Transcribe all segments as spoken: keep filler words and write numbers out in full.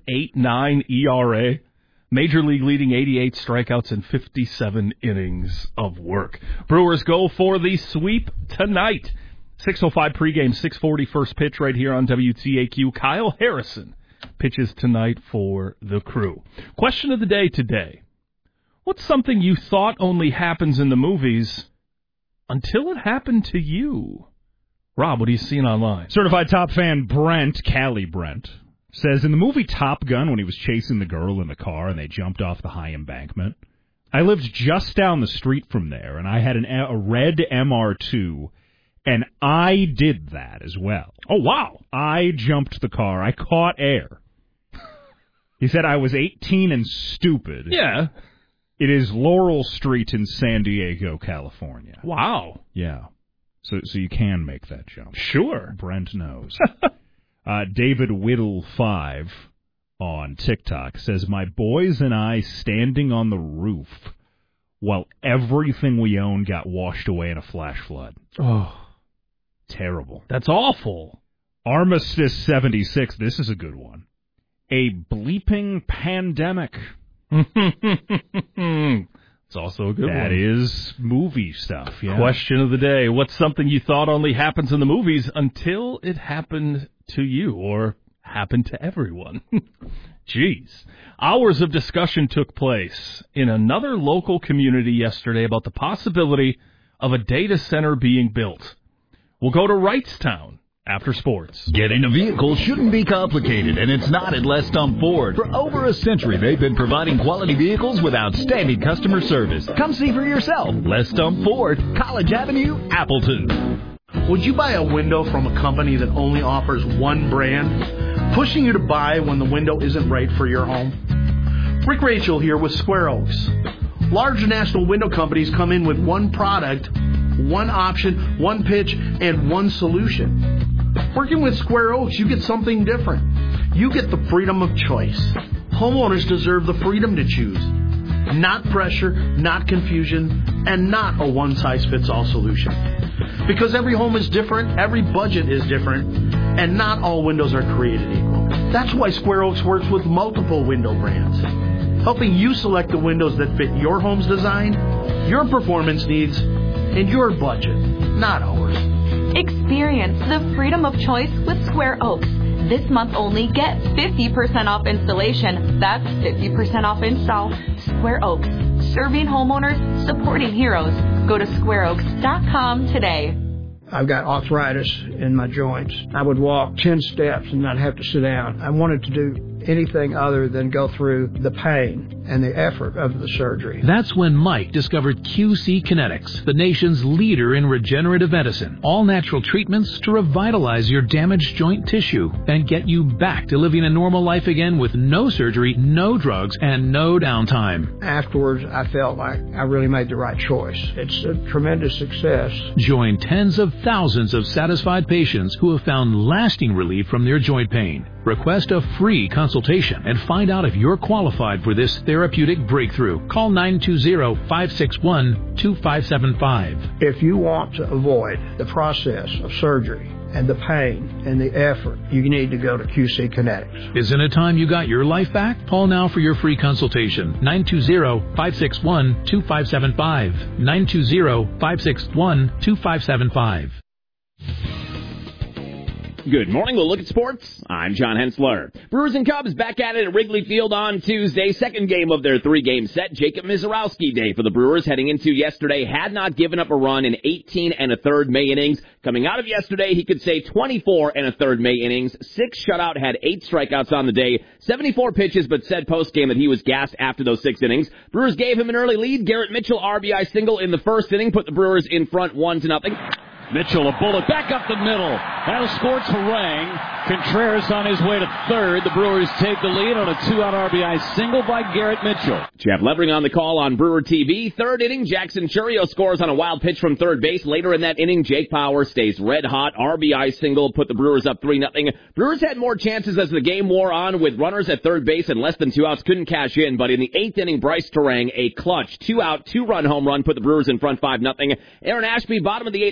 eight nine E R A. Major League leading eighty-eight strikeouts and fifty-seven innings of work. Brewers go for the sweep tonight. six oh five pregame, six forty first pitch right here on W T A Q. Kyle Harrison pitches tonight for the Crew. Question of the day today. What's something you thought only happens in the movies until it happened to you? Rob, what are you seeing online? Certified top fan Brent, Cali Brent, says, in the movie Top Gun, when he was chasing the girl in the car and they jumped off the high embankment, I lived just down the street from there, and I had an, a red M R two, and I did that as well. Oh, wow. I jumped the car. I caught air. He said I was eighteen and stupid. Yeah. It is Laurel Street in San Diego, California. Wow. Yeah. So so you can make that jump. Sure. Brent knows. uh, David Whittle five on TikTok says, my boys and I standing on the roof while everything we own got washed away in a flash flood. Oh. Terrible. That's awful. Armistice seventy-six, this is a good one. A bleeping pandemic. It's also a good that one. That is movie stuff, yeah. Question of the day. What's something you thought only happens in the movies until it happened to you or happened to everyone? Jeez. Hours of discussion took place in another local community yesterday about the possibility of a data center being built. We'll go to Wrightstown after sports. Getting a vehicle shouldn't be complicated, and it's not at Les Stump Ford. For over a century, they've been providing quality vehicles with outstanding customer service. Come see for yourself. Les Stump Ford, College Avenue, Appleton. Would you buy a window from a company that only offers one brand, pushing you to buy when the window isn't right for your home? Rick Rachel here with Square Oaks. Large national window companies come in with one product, one option, one pitch, and one solution. Working with Square Oaks, you get something different. You get the freedom of choice. Homeowners deserve the freedom to choose. Not pressure, not confusion, and not a one-size-fits-all solution. Because every home is different, every budget is different, and not all windows are created equal. That's why Square Oaks works with multiple window brands, helping you select the windows that fit your home's design, your performance needs, and your budget, not ours. Experience the freedom of choice with Square Oaks. This month only, get fifty percent off installation. That's fifty percent off install. Square Oaks, serving homeowners, supporting heroes. Go to square oaks dot com today. I've got arthritis in my joints. I would walk ten steps and not have to sit down. I wanted to do anything other than go through the pain and the effort of the surgery. That's when Mike discovered Q C Kinetics, the nation's leader in regenerative medicine. All natural treatments to revitalize your damaged joint tissue and get you back to living a normal life again with no surgery, no drugs, and no downtime. Afterwards, I felt like I really made the right choice. It's a tremendous success. Join tens of thousands of satisfied patients who have found lasting relief from their joint pain. Request a free consultation and find out if you're qualified for this therapeutic breakthrough. Call nine two zero, five six one, two five seven five. If you want to avoid the process of surgery and the pain and the effort, you need to go to Q C Kinetics. Isn't it time you got your life back? Call now for your free consultation. nine two zero, five six one, two five seven five. nine two zero, five six one, two five seven five. Good morning. We'll look at sports. I'm John Hensler. Brewers and Cubs back at it at Wrigley Field on Tuesday. Second game of their three-game set. Jacob Misiorowski day for the Brewers heading into yesterday. Had not given up a run in eighteen and a third May innings. Coming out of yesterday, he could say twenty-four and a third May innings. Six shutout, had eight strikeouts on the day. seventy-four pitches, but said post-game that he was gassed after those six innings. Brewers gave him an early lead. Garrett Mitchell R B I single in the first inning, put the Brewers in front one to nothing. Mitchell, a bullet back up the middle. That'll scorch Harang. Contreras on his way to third. The Brewers take the lead on a two-out R B I single by Garrett Mitchell. Jeff Levering on the call on Brewer T V. Third inning, Jackson Churio scores on a wild pitch from third base. Later in that inning, Jake Power stays red hot. R B I single put the Brewers up three nothing. Brewers had more chances as the game wore on with runners at third base and less than two outs. Couldn't cash in, but in the eighth inning, Bryce Terang, a clutch two-out, two-run home run, put the Brewers in front five nothing. Aaron Ashby, bottom of the eighth inning, found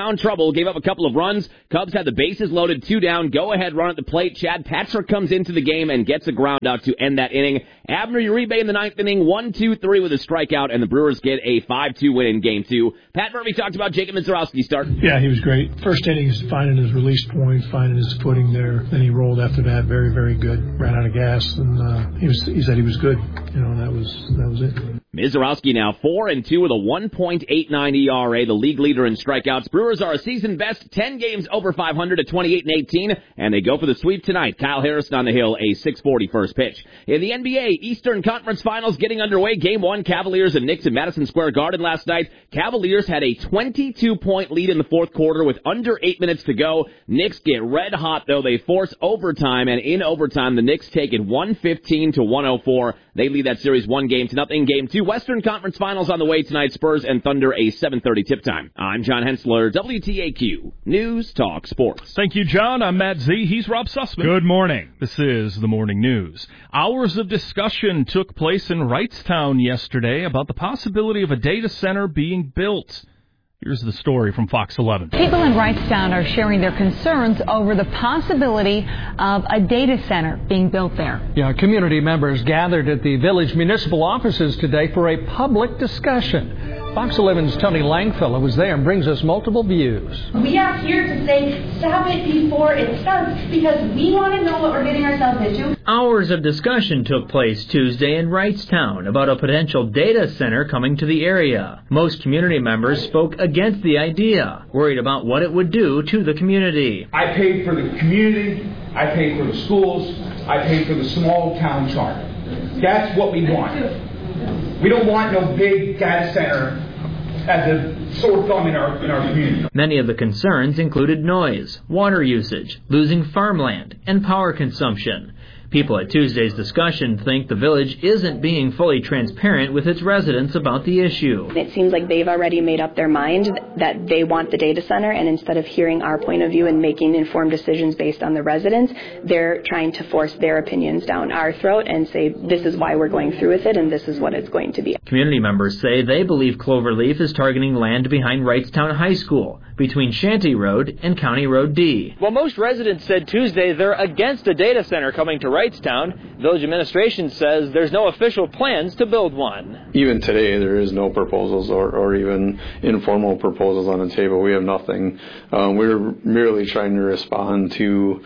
found trouble, gave up a couple of runs. Cubs had the bases loaded, two down, go-ahead run at the plate. Chad Patrick comes into the game and gets a ground out to end that inning. Abner Uribe in the ninth inning, one two three with a strikeout, and the Brewers get a five two win in Game two. Pat Murphy talked about Jacob Mizorowski's start. Yeah, he was great. First inning, he's finding his release point, finding his footing there. Then he rolled after that, very, very good. Ran out of gas, and uh, he was. He said he was good. You know, that was that was it. Mizorowski now four and two with a one point eight nine E R A, the league leader in strikeouts. Brewers are a season best, ten games over five hundred at twenty-eight and eighteen, and they go for the sweep tonight. Kyle Harrison on the hill, a six forty first pitch. In the N B A, Eastern Conference Finals getting underway. Game one, Cavaliers and Knicks in Madison Square Garden last night. Cavaliers had a twenty-two point lead in the fourth quarter with under eight minutes to go. Knicks get red hot, though. They force overtime, and in overtime, the Knicks take it one fifteen to one oh four. They lead that series one game to nothing. Game two, Western Conference Finals on the way tonight. Spurs and Thunder, a seven thirty tip time. I'm John Hensler, W T A Q News Talk Sports. Thank you, John. I'm Matt Z. He's Rob Sussman. Good morning. This is the Morning News. Hours of discussion took place in Wrightstown yesterday about the possibility of a data center being built. Here's the story from Fox eleven. People in Wrightstown are sharing their concerns over the possibility of a data center being built there. Yeah, community members gathered at the village municipal offices today for a public discussion. Fox eleven's Tony Langfellow was there and brings us multiple views. We are here to say stop it before it starts because we want to know what we're getting ourselves into. Hours of discussion took place Tuesday in Wrightstown about a potential data center coming to the area. Most community members spoke against the idea, worried about what it would do to the community. I paid for the community, I paid for the schools, I paid for the small town charter. That's what we want. We don't want no big data center as a sore thumb in our, in our community. Many of the concerns included noise, water usage, losing farmland, and power consumption. People at Tuesday's discussion think the village isn't being fully transparent with its residents about the issue. It seems like they've already made up their mind that they want the data center, and instead of hearing our point of view and making informed decisions based on the residents, they're trying to force their opinions down our throat and say this is why we're going through with it and this is what it's going to be. Community members say they believe Cloverleaf is targeting land behind Wrightstown High School, between Shanty Road and County Road D. Well, most residents said Tuesday they're against a data center coming to Wrightstown. Village administration says there's no official plans to build one. Even today, there is no proposals or, or even informal proposals on the table. We have nothing. Um, we're merely trying to respond to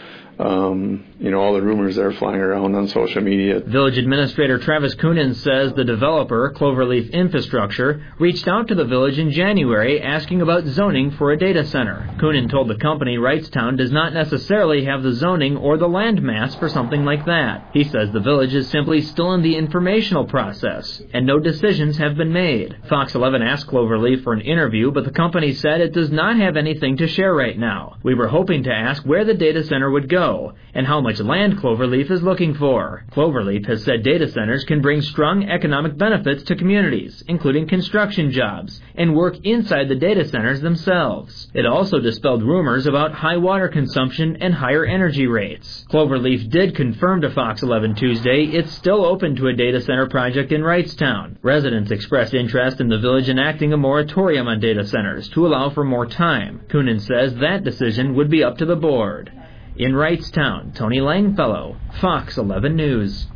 Um, you know, all the rumors that are flying around on social media. Village Administrator Travis Coonan says the developer, Cloverleaf Infrastructure, reached out to the village in January asking about zoning for a data center. Coonan told the company Wrightstown does not necessarily have the zoning or the land mass for something like that. He says the village is simply still in the informational process, and no decisions have been made. Fox eleven asked Cloverleaf for an interview, but the company said it does not have anything to share right now. We were hoping to ask where the data center would go and how much land Cloverleaf is looking for. Cloverleaf has said data centers can bring strong economic benefits to communities, including construction jobs, and work inside the data centers themselves. It also dispelled rumors about high water consumption and higher energy rates. Cloverleaf did confirm to Fox eleven Tuesday it's still open to a data center project in Wrightstown. Residents expressed interest in the village enacting a moratorium on data centers to allow for more time. Coonan says that decision would be up to the board. In Wrightstown, Tony Langfellow, Fox eleven News.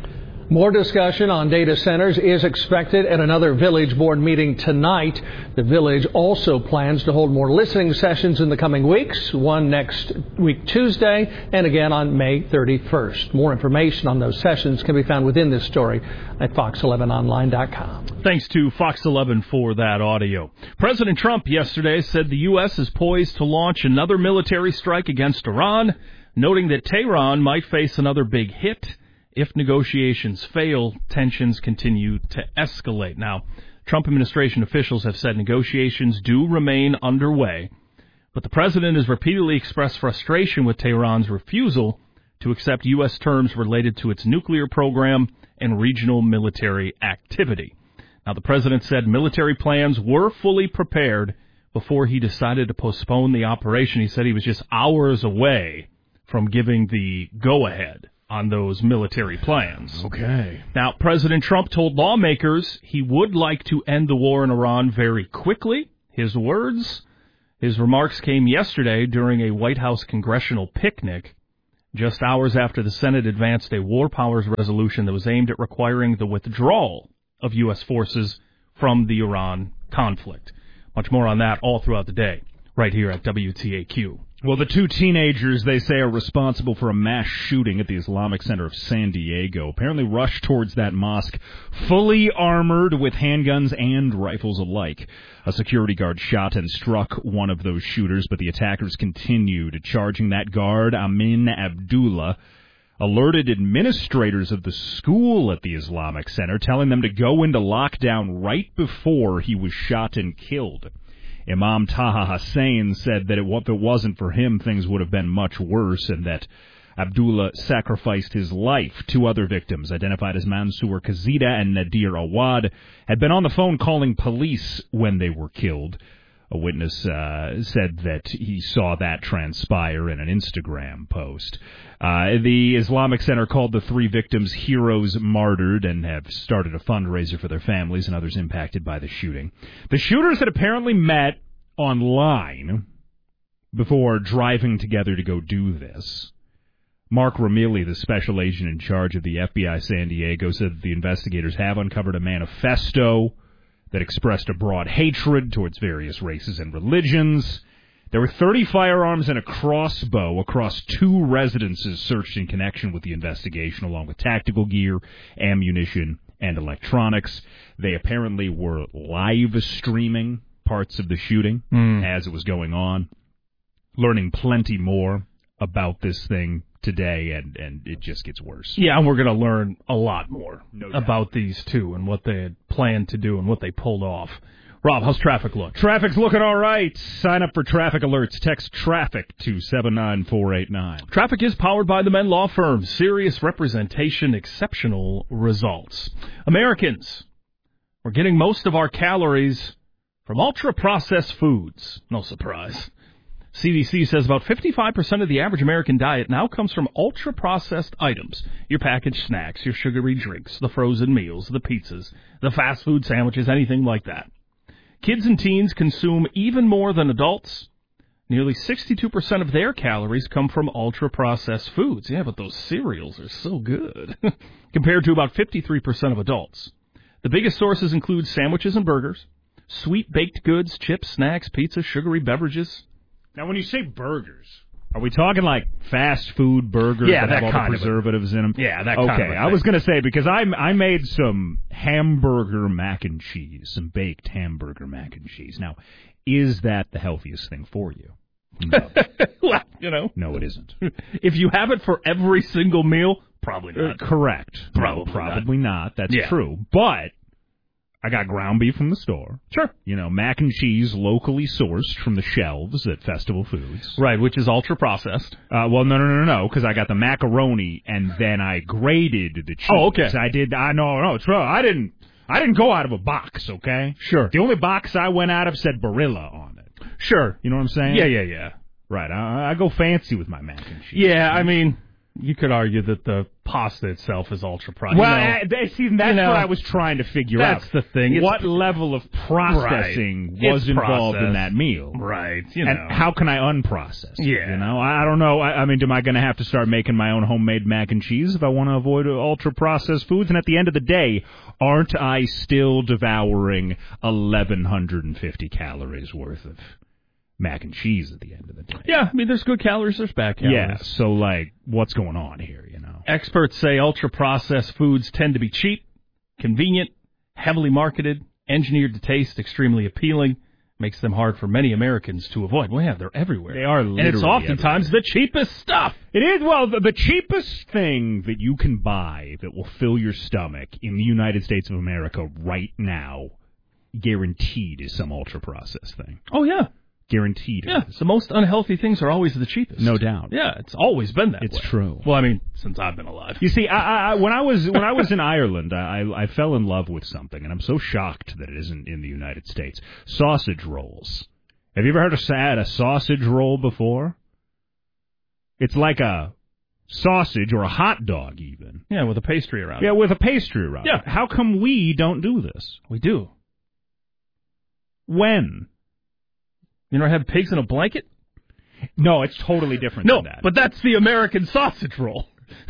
More discussion on data centers is expected at another village board meeting tonight. The village also plans to hold more listening sessions in the coming weeks, one next week Tuesday, and again on May thirty-first. More information on those sessions can be found within this story at fox eleven online dot com. Thanks to Fox eleven for that audio. President Trump yesterday said the U S is poised to launch another military strike against Iran, noting that Tehran might face another big hit if negotiations fail. Tensions continue to escalate. Now, Trump administration officials have said negotiations do remain underway, but the president has repeatedly expressed frustration with Tehran's refusal to accept U S terms related to its nuclear program and regional military activity. Now, the president said military plans were fully prepared before he decided to postpone the operation. He said he was just hours away from giving the go-ahead on those military plans. Okay. Now, President Trump told lawmakers he would like to end the war in Iran very quickly. His words, His remarks came yesterday during a White House congressional picnic, just hours after the Senate advanced a war powers resolution that was aimed at requiring the withdrawal of U S forces from the Iran conflict. Much more on that all throughout the day, right here at W T A Q. Well, the two teenagers, they say, are responsible for a mass shooting at the Islamic Center of San Diego. Apparently rushed towards that mosque fully armored with handguns and rifles alike. A security guard shot and struck one of those shooters, but the attackers continued, charging that guard, Amin Abdullah, alerted administrators of the school at the Islamic Center, telling them to go into lockdown right before he was shot and killed. Imam Taha Hussein said that if it wasn't for him, things would have been much worse, and that Abdullah sacrificed his life. Two other victims, identified as Mansour Kazida and Nadir Awad, had been on the phone calling police when they were killed. A witness uh, said that he saw that transpire in an Instagram post. Uh, the Islamic Center called the three victims heroes martyred and have started a fundraiser for their families and others impacted by the shooting. The shooters had apparently met online before driving together to go do this. Mark Ramili, the special agent in charge of the F B I San Diego, said that the investigators have uncovered a manifesto that expressed a broad hatred towards various races and religions. There were thirty firearms and a crossbow across two residences searched in connection with the investigation, along with tactical gear, ammunition, and electronics. They apparently were live streaming parts of the shooting mm. as it was going on, learning plenty more about this thing today, and, and it just gets worse. Yeah, and we're going to learn a lot more no about these two and what they had planned to do and what they pulled off. Rob, how's traffic look? Traffic's looking all right. Sign up for traffic alerts. Text TRAFFIC to seven nine four eight nine. Traffic is powered by the Men Law Firm. Serious representation, exceptional results. Americans, we're getting most of our calories from ultra-processed foods. No surprise. C D C says about fifty-five percent of the average American diet now comes from ultra-processed items. Your packaged snacks, your sugary drinks, the frozen meals, the pizzas, the fast food sandwiches, anything like that. Kids and teens consume even more than adults. Nearly sixty-two percent of their calories come from ultra-processed foods. Yeah, but those cereals are so good. Compared to about fifty-three percent of adults. The biggest sources include sandwiches and burgers, sweet baked goods, chips, snacks, pizza, sugary beverages. Now, when you say burgers, are we talking like fast food burgers yeah, that, that have all kind the preservatives in them? Yeah, that okay, kind of a thing. I was going to say, because I I made some hamburger mac and cheese, some baked hamburger mac and cheese. Now, is that the healthiest thing for you? No. Well, you know. No, it isn't. If you have it for every single meal, probably not. Uh, correct. Probably, no, probably not. not. That's yeah. true. But I got ground beef from the store. Sure. You know, mac and cheese locally sourced from the shelves at Festival Foods. Right, which is ultra-processed. Uh, well, no, no, no, no, because I got the macaroni and then I grated the cheese. Oh, okay. I did, I no, no, it's real. I didn't, I didn't go out of a box, okay? Sure. The only box I went out of said Barilla on it. Sure. You know what I'm saying? Yeah, yeah, yeah. Right, I, I go fancy with my mac and cheese. Yeah, I mean, you could argue that the pasta itself is ultra-processed. Well, you know, I, they, see, that's you know, what I was trying to figure that's out. That's the thing. It's, what level of processing right. was it's involved processed. in that meal? Right. You know. And how can I unprocess it? Yeah. You know, I, I don't know. I, I mean, am I going to have to start making my own homemade mac and cheese if I want to avoid ultra-processed foods? And at the end of the day, aren't I still devouring eleven fifty calories worth of mac and cheese at the end of the day? Yeah, I mean, there's good calories, there's bad calories. Yeah, so, like, what's going on here, you know? Experts say ultra-processed foods tend to be cheap, convenient, heavily marketed, engineered to taste extremely appealing, makes them hard for many Americans to avoid. Well, yeah, they're everywhere. They are literally And it's oftentimes everywhere. the cheapest stuff. It is, well, the, the cheapest thing that you can buy that will fill your stomach in the United States of America right now, guaranteed, is some ultra-processed thing. Oh, yeah. Guaranteed. Yeah, the most unhealthy things are always the cheapest. No doubt. Yeah, it's always been that it's way. It's true. Well, I mean, since I've been alive. You see, I, I, when I was when I was in Ireland, I, I fell in love with something, and I'm so shocked that it isn't in the United States. Sausage rolls. Have you ever heard of a sausage roll before? It's like a sausage or a hot dog, even. Yeah, with a pastry around yeah, it. Yeah, with a pastry around yeah. it. How come we don't do this? We do. When? You never had pigs in a blanket? No, it's totally different no, than that. but that's the American sausage roll.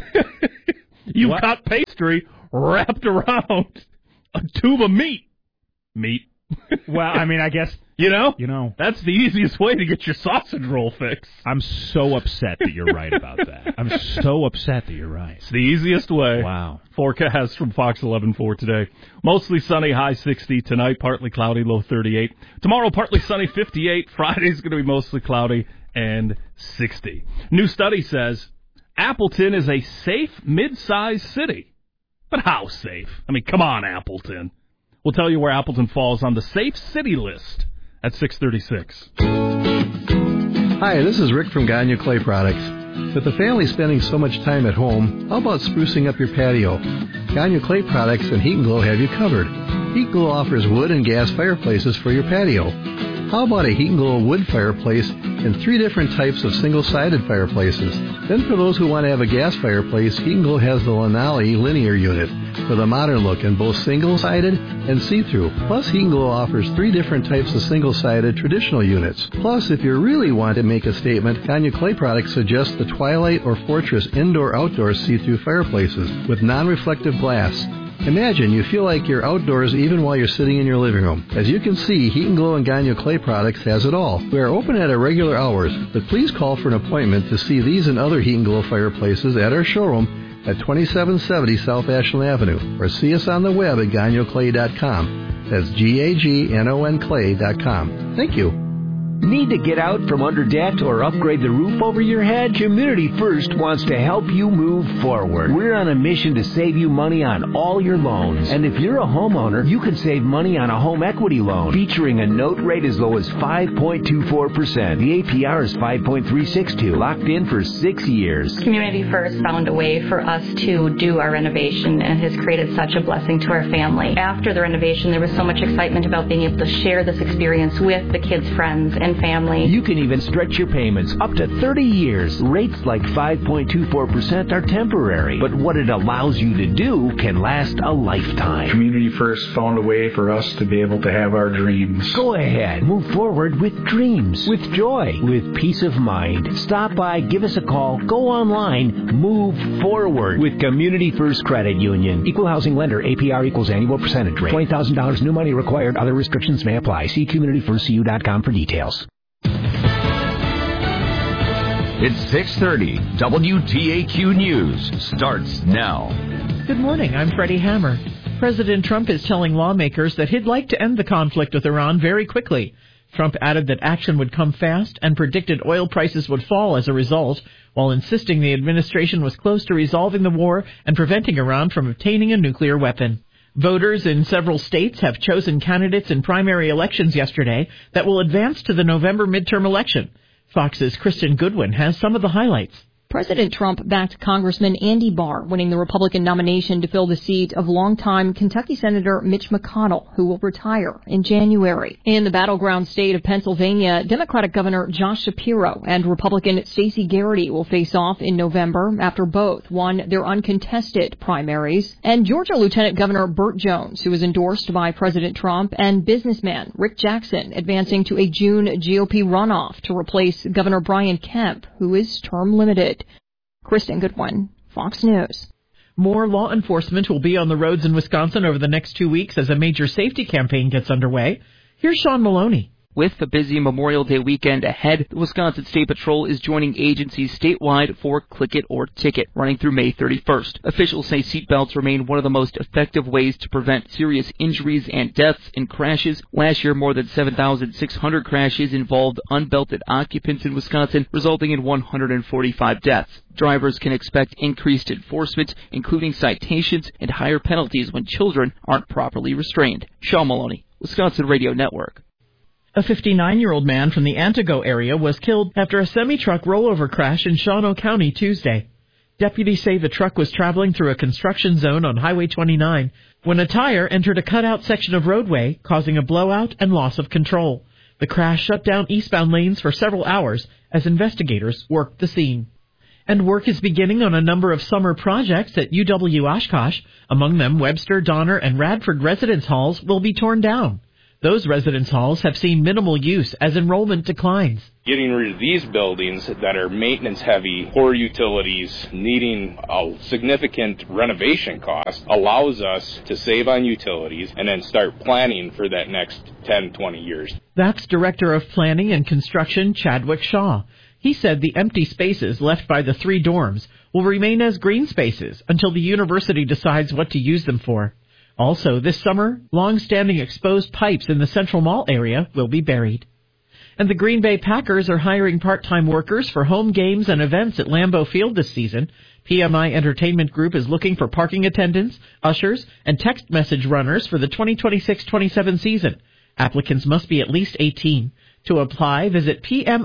You've What? got pastry wrapped around a tube of meat. Meat. Well, I mean, I guess... You know? You know. That's the easiest way to get your sausage roll fixed. I'm so upset that you're right about that. I'm so upset that you're right. It's the easiest way. Wow. Forecast from Fox eleven for today. Mostly sunny, high sixty. Tonight, partly cloudy, low thirty-eight. Tomorrow, partly sunny, fifty-eight. Friday's going to be mostly cloudy and sixty. New study says Appleton is a safe mid-sized city. But how safe? I mean, come on, Appleton. We'll tell you where Appleton falls on the safe city list at six thirty-six. Hi, this is Rick from Gagne Clay Products. With the family spending so much time at home, how about sprucing up your patio? Gagne Clay Products and Heat and Glow have you covered. Heat and Glow offers wood and gas fireplaces for your patio. How about a Heat and Glow wood fireplace and three different types of single-sided fireplaces? Then for those who want to have a gas fireplace, Heat and Glow has the Lanali linear unit with a modern look in both single-sided and see-through. Plus, Heat and Glow offers three different types of single-sided traditional units. Plus, if you really want to make a statement, Gagne Clay Products suggests the Twilight or Fortress indoor-outdoor see-through fireplaces with non-reflective glass. Imagine you feel like you're outdoors even while you're sitting in your living room. As you can see, Heat and Glow and Gagne Clay Products has it all. We are open at our regular hours, but please call for an appointment to see these and other Heat and Glow fireplaces at our showroom at twenty-seven seventy South Ashland Avenue, or see us on the web at gagne clay dot com. That's G A G N O N clay dot com. Thank you. Need to get out from under debt or upgrade the roof over your head? Community First wants to help you move forward. We're on a mission to save you money on all your loans. And if you're a homeowner, you can save money on a home equity loan featuring a note rate as low as five point two four percent. The A P R is five point three six two, locked in for six years. Community First found a way for us to do our renovation and has created such a blessing to our family. After the renovation, there was so much excitement about being able to share this experience with the kids' friends and family. You can even stretch your payments up to thirty years. Rates like five point two four percent are temporary, but what it allows you to do can last a lifetime. Community First found a way for us to be able to have our dreams. Go ahead, move forward with dreams, with joy, with peace of mind. Stop by, give us a call, go online, move forward with Community First Credit Union. Equal housing lender, A P R equals annual percentage rate. twenty thousand dollars new money required. Other restrictions may apply. See community first c u dot com for details. It's six thirty. W T A Q News starts now. Good morning. I'm Freddie Hammer. President Trump is telling lawmakers that he'd like to end the conflict with Iran very quickly. Trump added that action would come fast and predicted oil prices would fall as a result, while insisting the administration was close to resolving the war and preventing Iran from obtaining a nuclear weapon. Voters in several states have chosen candidates in primary elections yesterday that will advance to the November midterm election. Fox's Kristen Goodwin has some of the highlights. President Trump backed Congressman Andy Barr, winning the Republican nomination to fill the seat of longtime Kentucky Senator Mitch McConnell, who will retire in January. In the battleground state of Pennsylvania, Democratic Governor Josh Shapiro and Republican Stacey Garrity will face off in November after both won their uncontested primaries. And Georgia Lieutenant Governor Burt Jones, who was endorsed by President Trump, and businessman Rick Jackson advancing to a June G O P runoff to replace Governor Brian Kemp, who is term limited. Kristen Goodwin, Fox News. More law enforcement will be on the roads in Wisconsin over the next two weeks as a major safety campaign gets underway. Here's Sean Maloney. With the busy Memorial Day weekend ahead, the Wisconsin State Patrol is joining agencies statewide for Click It or Ticket, running through May thirty-first. Officials say seatbelts remain one of the most effective ways to prevent serious injuries and deaths in crashes. Last year, more than seven thousand six hundred crashes involved unbelted occupants in Wisconsin, resulting in one hundred forty-five deaths. Drivers can expect increased enforcement, including citations and higher penalties when children aren't properly restrained. Sean Maloney, Wisconsin Radio Network. A fifty-nine-year-old man from the Antigo area was killed after a semi-truck rollover crash in Shawano County Tuesday. Deputies say the truck was traveling through a construction zone on Highway twenty-nine when a tire entered a cutout section of roadway, causing a blowout and loss of control. The crash shut down eastbound lanes for several hours as investigators worked the scene. And work is beginning on a number of summer projects at U W Oshkosh. Among them, Webster, Donner, and Radford residence halls will be torn down. Those residence halls have seen minimal use as enrollment declines. Getting rid of these buildings that are maintenance heavy, poor utilities, needing a significant renovation cost allows us to save on utilities and then start planning for that next ten, twenty years. That's Director of Planning and Construction Chadwick Shaw. He said the empty spaces left by the three dorms will remain as green spaces until the university decides what to use them for. Also, this summer, long-standing exposed pipes in the Central Mall area will be buried. And the Green Bay Packers are hiring part-time workers for home games and events at Lambeau Field this season. P M I Entertainment Group is looking for parking attendants, ushers, and text message runners for the twenty twenty-six twenty-seven season. Applicants must be at least eighteen. To apply, visit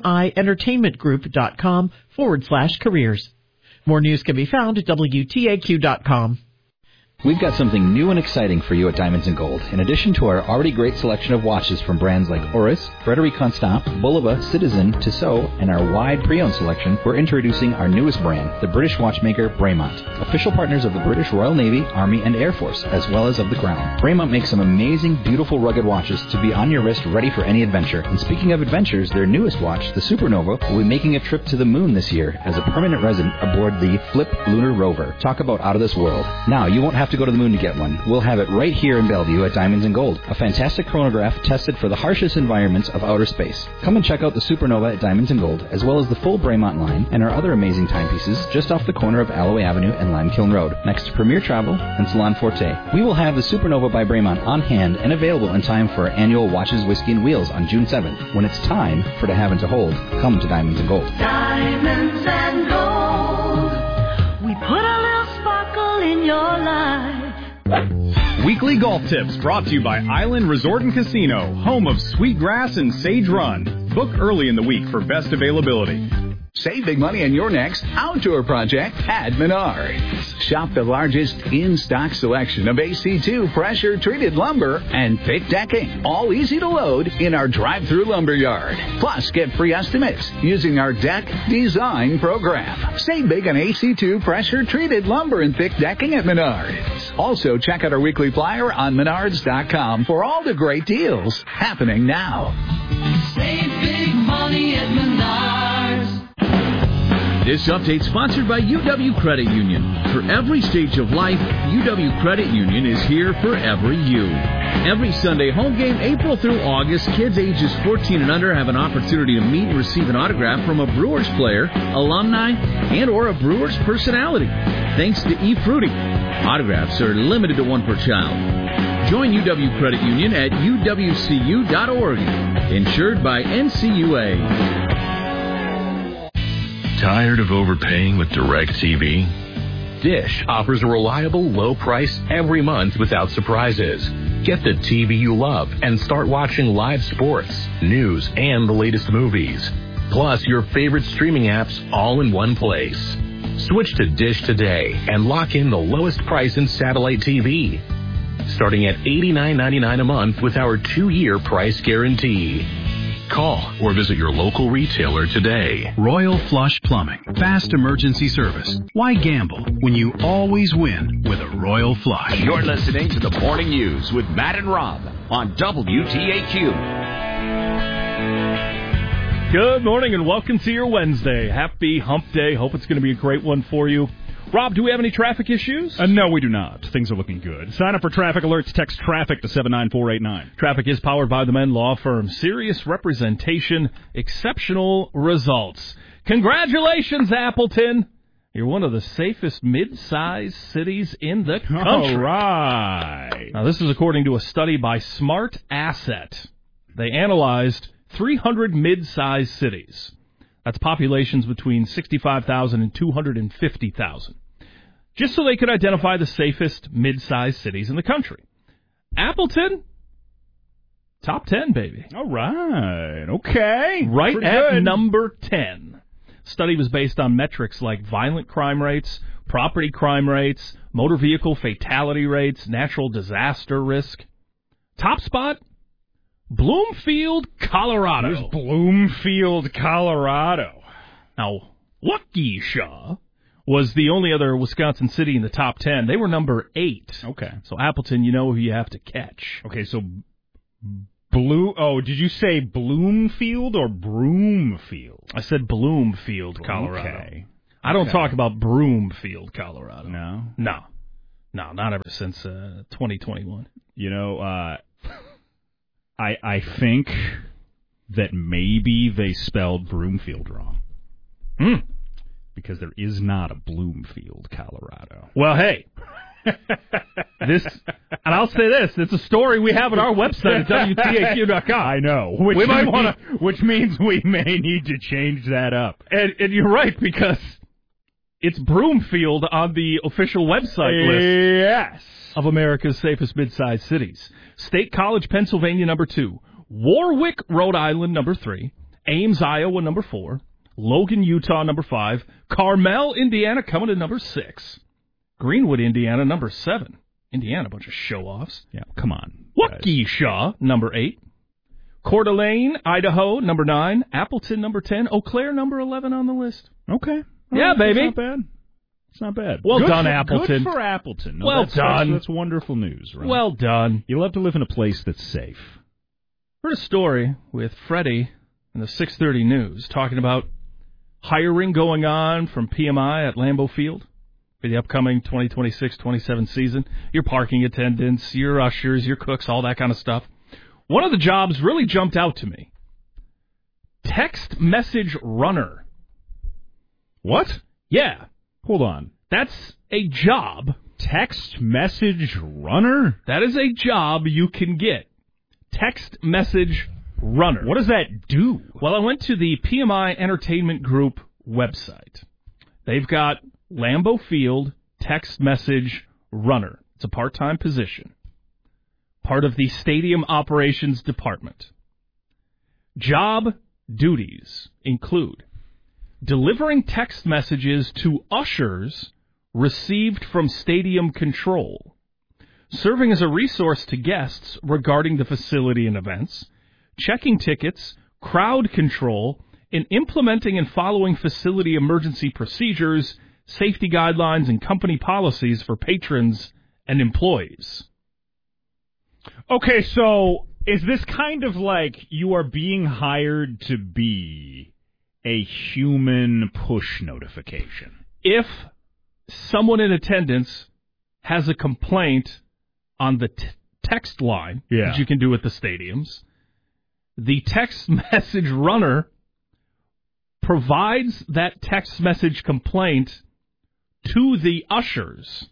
pmientertainmentgroup.com forward slash careers. More news can be found at W T A Q dot com. We've got something new and exciting for you at Diamonds and Gold. In addition to our already great selection of watches from brands like Oris, Frederic Constant, Bulova, Citizen, Tissot, and our wide pre-owned selection, we're introducing our newest brand, the British watchmaker Bremont, official partners of the British Royal Navy, Army, and Air Force, as well as of the Crown. Bremont makes some amazing, beautiful, rugged watches to be on your wrist ready for any adventure. And speaking of adventures, their newest watch, the Supernova, will be making a trip to the moon this year as a permanent resident aboard the Flip Lunar Rover. Talk about out of this world. Now, you won't have to go to the moon to get one. We'll have it right here in Bellevue at Diamonds and Gold, a fantastic chronograph tested for the harshest environments of outer space. Come and check out the Supernova at Diamonds and Gold, as well as the full Bremont line and our other amazing timepieces just off the corner of Alloway Avenue and Limekiln Road, next to Premier Travel and Salon Forte. We will have the Supernova by Bremont on hand and available in time for our annual Watches, Whiskey, and Wheels on June seventh. When it's time for to have and to hold, come to Diamonds and Gold. Diamonds and Gold. We put a little sparkle in your life. Weekly golf tips brought to you by Island Resort and Casino, home of Sweetgrass and Sage Run. Book early in the week for best availability. Save big money on your next outdoor project at Menards. Shop the largest in-stock selection of A C two pressure-treated lumber and thick decking, all easy to load in our drive-through lumber yard. Plus, get free estimates using our deck design program. Save big on A C two pressure-treated lumber and thick decking at Menards. Also, check out our weekly flyer on menards dot com for all the great deals happening now. Save big money at Menards. This update sponsored by U W Credit Union. For every stage of life, U W Credit Union is here for every you. Every Sunday home game, April through August, kids ages fourteen and under have an opportunity to meet and receive an autograph from a Brewers player, alumni, and or a Brewers personality. Thanks to E. Fruity. Autographs are limited to one per child. Join U W Credit Union at U W C U dot org. Insured by N C U A. Tired of overpaying with DirecTV? Dish offers a reliable, low price every month without surprises. Get the T V you love and start watching live sports, news, and the latest movies. Plus your favorite streaming apps all in one place. Switch to Dish today and lock in the lowest price in satellite T V. Starting at eighty-nine ninety-nine a month with our two-year price guarantee. Call or visit your local retailer today. Royal Flush Plumbing. Fast emergency service. Why gamble when you always win with a Royal Flush? You're listening to the Morning News with Matt and Rob on W T A Q. Good morning and welcome to your Wednesday. Happy Hump Day. Hope it's going to be a great one for you. Rob, do we have any traffic issues? Uh, no, we do not. Things are looking good. Sign up for traffic alerts. Text traffic to seven nine four eight nine. Traffic is powered by the Men Law Firm. Serious representation, exceptional results. Congratulations, Appleton. You're one of the safest mid-sized cities in the country. All right. Now, this is according to a study by Smart Asset. They analyzed three hundred mid-sized cities. That's populations between sixty-five thousand and two hundred fifty thousand. Just so they could identify the safest mid-sized cities in the country. Appleton, top ten, baby. All right. Okay. Right Pretty at good. number ten. Study was based on metrics like violent crime rates, property crime rates, motor vehicle fatality rates, natural disaster risk. Top spot, Bloomfield, Colorado. There's Bloomfield, Colorado. Now, Waukesha was the only other Wisconsin city in the top ten. They were number eight. Okay. So Appleton, you know who you have to catch. Okay, so Blue. Oh, did you say Bloomfield or Broomfield? I said Bloomfield, Colorado. Okay. I don't Okay. talk about Broomfield, Colorado. No? No. No, not ever since uh, twenty twenty-one. You know, uh, I I think that maybe they spelled Broomfield wrong. Hmm. Because there is not a Bloomfield, Colorado. Well, hey. this, and I'll say this, it's a story we have on our website at W T A Q dot com. I know. Which we might mean- want to, which means we may need to change that up. and, and you're right, because it's Broomfield on the official website list Yes. of America's safest mid-sized cities. State College, Pennsylvania, number two. Warwick, Rhode Island, number three. Ames, Iowa, number four. Logan, Utah, number five. Carmel, Indiana, coming in number six. Greenwood, Indiana, number seven. Indiana, a bunch of show-offs. Yeah, come on. Waukesha, number eight. Coeur d'Alene, Idaho, number nine. Appleton, number ten. Eau Claire, number eleven on the list. Okay. Yeah, Well, baby. It's not bad. It's not bad. Well Good done, for, Appleton. Good for Appleton. No, Well that's, done. That's, that's wonderful news, right? Well done. You love to live in a place that's safe. Heard a story with Freddie in the six thirty news talking about hiring going on from P M I at Lambeau Field for the upcoming twenty twenty-six twenty-seven season. Your parking attendants, your ushers, your cooks, all that kind of stuff. One of the jobs really jumped out to me. Text message runner. What? Yeah. Hold on. That's a job. Text message runner? That is a job you can get. Text message runner. What does that do? Well, I went to the P M I Entertainment Group website. They've got Lambeau Field text message runner. It's a part-time position. Part of the Stadium Operations Department. Job duties include delivering text messages to ushers received from stadium control, serving as a resource to guests regarding the facility and events, checking tickets, crowd control, and implementing and following facility emergency procedures, safety guidelines, and company policies for patrons and employees. Okay, so is this kind of like you are being hired to be a human push notification? If someone in attendance has a complaint on the t- text line, Yeah. that you can do at the stadiums, the text message runner provides that text message complaint to the ushers,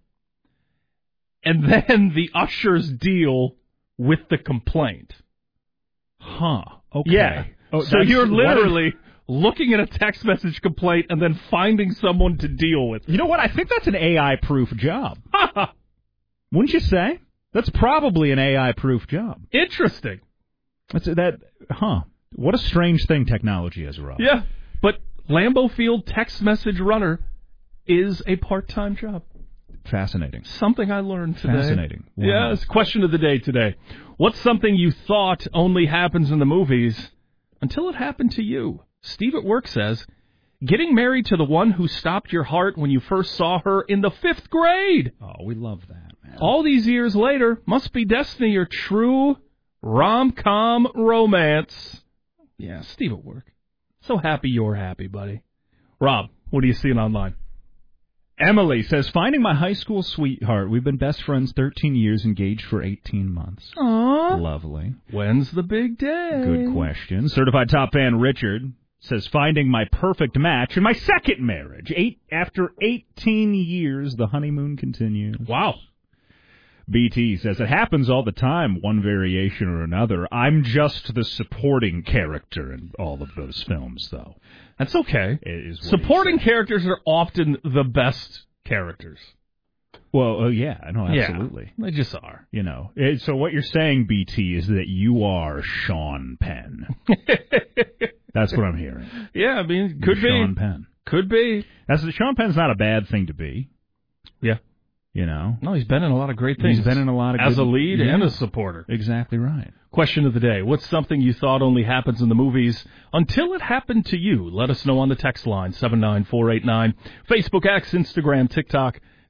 and then the ushers deal with the complaint. Huh. Okay. Yeah. Oh, so that's- you're what is- literally looking at a text message complaint and then finding someone to deal with. You know what? I think that's an A I-proof job. Wouldn't you say? That's probably an A I-proof job. Interesting. That's that. Huh. What a strange thing technology has wrought. Yeah, but Lambeau Field text message runner is a part-time job. Fascinating. Something I learned today. Fascinating. Wow. Yes, question of the day today. What's something you thought only happens in the movies until it happened to you? Steve at work says, getting married to the one who stopped your heart when you first saw her in the fifth grade. Oh, we love that, man. All these years later, must be destiny or true rom-com romance. Yeah, Steve at work. So happy you're happy, buddy. Rob, what are you seeing online? Emily says, finding my high school sweetheart. We've been best friends thirteen years, engaged for eighteen months. Aww. Lovely. When's the big day? Good question. Certified top fan Richard says, finding my perfect match in my second marriage. Eight After eighteen years, the honeymoon continues. Wow. B T says, it happens all the time, one variation or another. I'm just the supporting character in all of those films, though. That's okay. It is what Supporting he said. characters are often the best characters. Well, uh, yeah, no, absolutely. Yeah, they just are. You know, it, so what you're saying, B T, is that you are Sean Penn. That's what I'm hearing. Yeah, I mean, could You're be. Sean Penn. Could be. That's, Sean Penn's not a bad thing to be. Yeah. You know? No, he's been in a lot of great things. He's been in a lot of As good, a lead yeah. and a supporter. Exactly right. Question of the day. What's something you thought only happens in the movies until it happened to you? Let us know on the text line, seven nine four eight nine. Facebook, X, Instagram, TikTok.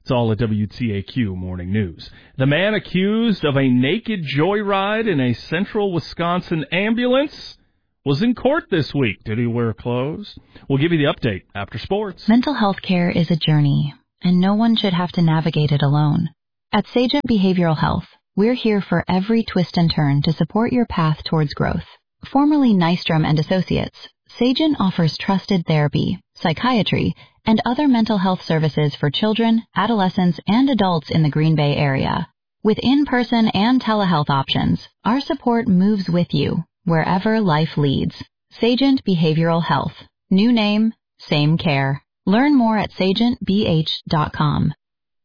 It's all at W T A Q Morning News. The man accused of a naked joyride in a central Wisconsin ambulance was in court this week. Did he wear clothes? We'll give you the update after sports. Mental health care is a journey, and no one should have to navigate it alone. At Sagent Behavioral Health, we're here for every twist and turn to support your path towards growth. Formerly Nystrom and Associates, Sagent offers trusted therapy, psychiatry, and other mental health services for children, adolescents, and adults in the Green Bay area. With in-person and telehealth options, our support moves with you wherever life leads. Sagent Behavioral Health. New name, same care. Learn more at sagent b h dot com.